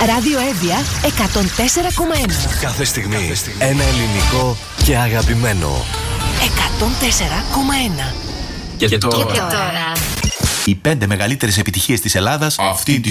Ράδιο Εύβοια 104,1. Κάθε στιγμή ένα ελληνικό και αγαπημένο. 104,1. Και τώρα. Οι 5 μεγαλύτερες επιτυχίες της Ελλάδας αυτή τη